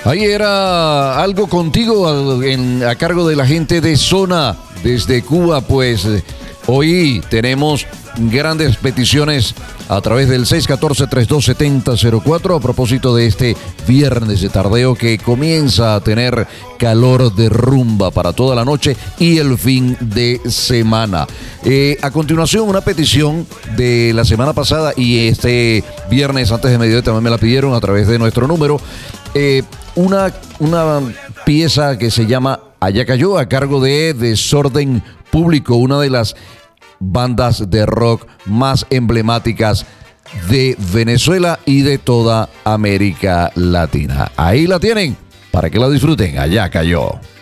Ahí era Algo Contigo a cargo de la gente de Zona desde Cuba. Pues hoy tenemos grandes peticiones a través del 614-3270-04 a propósito de este viernes de tardeo que comienza a tener calor de rumba para toda la noche y el fin de semana. A continuación, una petición de la semana pasada y este viernes antes de mediodía también me la pidieron a través de nuestro número. Una pieza que se llama Allá Cayó a cargo de Desorden Público, una de las bandas de rock más emblemáticas de Venezuela y de toda América Latina. Ahí la tienen, para que la disfruten. Allá Cayó.